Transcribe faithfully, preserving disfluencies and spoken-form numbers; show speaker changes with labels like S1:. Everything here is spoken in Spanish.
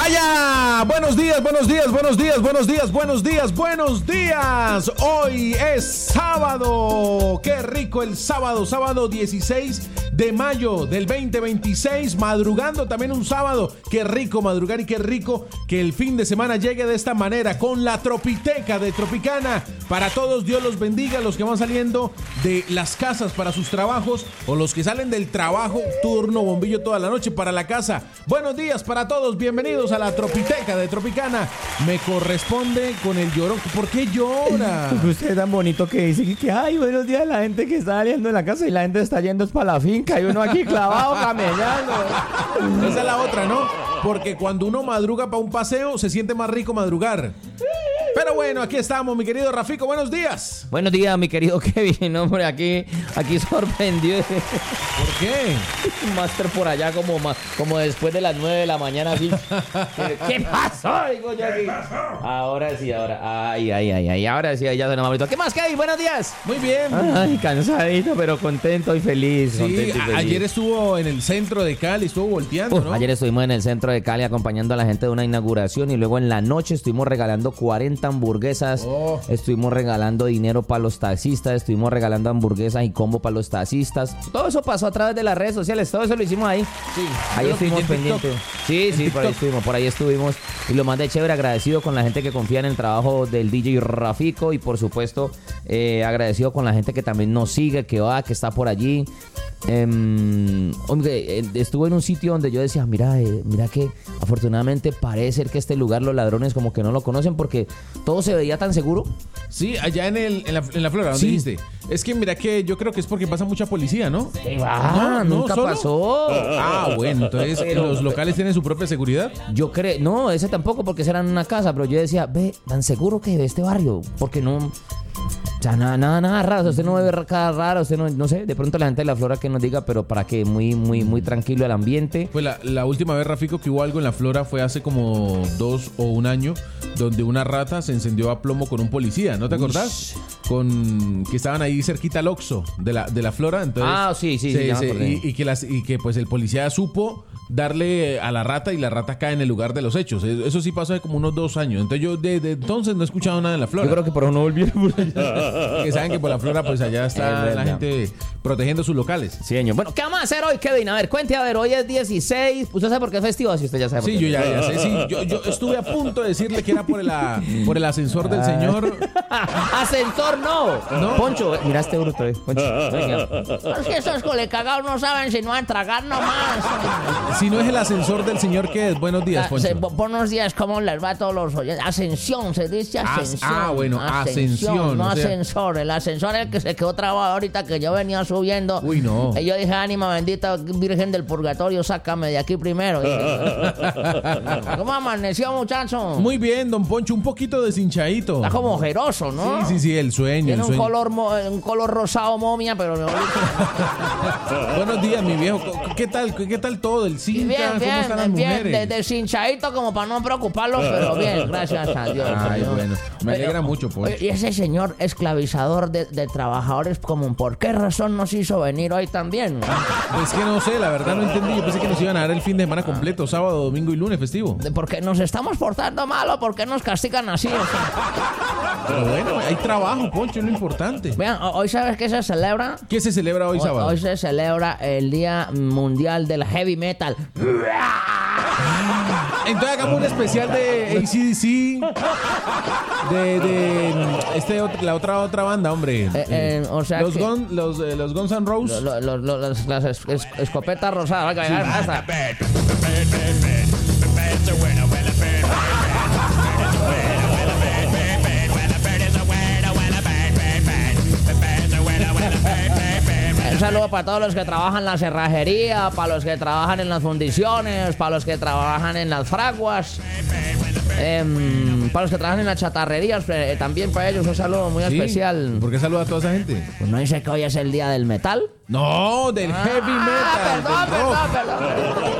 S1: ¡Vaya! Buenos días, buenos días, buenos días, buenos días, buenos días, buenos días. Hoy es sábado. ¡Qué rico el sábado! Sábado dieciséis de mayo del veinte veintiséis. Madrugando también un sábado. ¡Qué rico madrugar y qué rico que el fin de semana llegue de esta manera! Con la Tropiteca de Tropicana. Para todos, Dios los bendiga. Los que van saliendo de las casas para sus trabajos o los que salen del trabajo, turno bombillo toda la noche para la casa. Buenos días para todos. Bienvenidos a la Tropiteca de Tropicana. Me corresponde con el llorón. ¿Por qué llora?
S2: Usted es tan bonito que dice que, que ay, buenos días, la gente que está saliendo de la casa y la gente está yendo es para la finca y uno aquí clavado camellando.
S1: Esa es la otra, ¿no? Porque cuando uno madruga para un paseo, se siente más rico madrugar. Pero bueno, aquí estamos, mi querido Rafico. Buenos días.
S2: Buenos días, mi querido Kevin. Hombre, aquí, aquí sorprendió.
S1: ¿Por qué?
S2: Un máster por allá como, como después de las nueve de la mañana, así. ¿Qué pasó? Digo yo aquí. Ahora sí, ahora. Ay, ay, ay, ay. Ahora sí, ya suena más bonito. ¿Qué más, Kevin? Buenos días.
S1: Muy bien.
S2: Ay, cansadito, pero contento y feliz.
S1: Sí,
S2: contento y feliz.
S1: Ayer estuvo en el centro de Cali, estuvo volteando,
S2: Uf,
S1: ¿no?
S2: Ayer estuvimos en el centro de Cali acompañando a la gente de una inauguración y luego en la noche estuvimos regalando cuarenta hamburguesas, oh. Estuvimos regalando dinero para los taxistas, estuvimos regalando hamburguesas y combo para los taxistas. Todo eso pasó a través de las redes sociales, todo eso lo hicimos ahí.
S1: Sí.
S2: Ahí estuvimos pendientes. Sí, sí, por ahí estuvimos, por ahí estuvimos. Y lo más de chévere, agradecido con la gente que confía en el trabajo del D J Rafico y por supuesto eh, agradecido con la gente que también nos sigue, que va, que está por allí. Eh, hombre, estuve en un sitio donde yo decía, mira, eh, mira que afortunadamente parece ser que este lugar los ladrones como que no lo conocen porque todo se veía tan seguro.
S1: Sí, allá en, el, en, la, en la Flora, ¿dónde
S2: sí.
S1: dijiste? Es que mira que yo creo que es porque pasa mucha policía, ¿no?
S2: ¿Qué va? No, nunca ¿solo? pasó.
S1: Ah, bueno, entonces pero, los locales tienen su propia seguridad.
S2: Yo creo, no, ese tampoco porque será en una casa, pero yo decía, ve, tan seguro que de este barrio, porque no... O sea, nada, nada, nada raro. O sea, usted no ve cada raro, usted no, no sé, de pronto la gente de la Flora que nos diga, pero para que muy, muy, muy tranquilo el ambiente.
S1: Pues la, la última vez, Rafico, que hubo algo en la Flora fue hace como dos o un año, donde una rata se encendió a plomo con un policía, ¿no te acordás? Ush. Con que estaban ahí cerquita al Oxxo de la, de la Flora, entonces.
S2: Ah, sí, sí,
S1: se,
S2: sí
S1: se, y, y que las, y que pues el policía supo darle a la rata y la rata cae en el lugar de los hechos. Eso sí pasó hace como unos dos años. Entonces yo desde de entonces no he escuchado nada de la Flora.
S2: Yo creo que por eso no volvieron por allá.
S1: Que saben que por la Flora pues allá está la gente protegiendo sus locales.
S2: Sí, señor. Bueno, ¿qué vamos a hacer hoy, Kevin? A ver, cuente, a ver, hoy es dieciséis. ¿Usted sabe por qué es festivo? Si usted ya sabe por
S1: sí,
S2: qué.
S1: yo ya, ya sé. Sí, yo, yo estuve a punto de decirle que era por el, por el ascensor del señor.
S2: Ascensor no. No. Poncho, mira este bruto, eh. Poncho. Es que esos colecagados no saben si no van a tragar nomás.
S1: Si no es el ascensor del señor, ¿qué es? Buenos días, Poncho.
S2: Buenos días, ¿cómo les va a todos los oyentes? Ascensión, se dice ascensión.
S1: Ah, bueno, ascensión. ascensión
S2: no
S1: o sea...
S2: ascensor, el ascensor es el que se quedó trabado ahorita que yo venía subiendo.
S1: Uy, no.
S2: Y yo dije, ánima bendita Virgen del Purgatorio, sácame de aquí primero. ¿Cómo amaneció, muchacho?
S1: Muy bien, don Poncho, un poquito deshinchadito.
S2: Está como ojeroso, ¿no?
S1: Sí, sí, sí, el sueño.
S2: Tiene
S1: el sueño.
S2: Un, color, un color rosado momia, pero me
S1: Buenos días, mi viejo. ¿Qué tal, qué tal todo? ¿El Cinca?
S2: Bien, bien,
S1: ¿Cómo están las
S2: bien,
S1: mujeres?
S2: Deshinchadito como para no preocuparlos, pero bien, gracias a Dios.
S1: Ay,
S2: señor.
S1: bueno, me alegra
S2: Oye,
S1: mucho, Poncho.
S2: Y ese señor esclavizador de, de trabajadores común, ¿por qué razón nos hizo venir hoy también?
S1: Es que no sé, la verdad no entendí. Yo pensé que nos iban a dar el fin de semana completo, sábado, domingo y lunes festivo.
S2: Porque nos estamos portando mal o porque nos castigan así. O sea.
S1: Pero bueno, hay trabajo, Poncho, es lo importante.
S2: Vean, hoy ¿sabes qué se celebra?
S1: ¿Qué se celebra hoy,
S2: hoy
S1: sábado?
S2: Hoy se celebra el Día Mundial del Heavy Metal.
S1: Entonces hagamos un especial de A C D C, de, de este, la otra otra banda, hombre.
S2: Eh, eh, o sea
S1: los,
S2: que,
S1: gun, los, eh, los Guns N' Roses.
S2: Lo, lo, lo, los, las es, es, escopetas rosadas. Sí. Un saludo para todos los que trabajan en la cerrajería, para los que trabajan en las fundiciones, para los que trabajan en las fraguas, eh, para los que trabajan en las chatarrerías, eh, también para ellos un saludo muy
S1: sí.
S2: especial.
S1: ¿Por qué saluda a toda esa gente?
S2: Pues no dice que hoy es el día del metal.
S1: No, del
S2: ah,
S1: heavy metal.
S2: Perdón,
S1: del rock.
S2: perdón, perdón, perdón.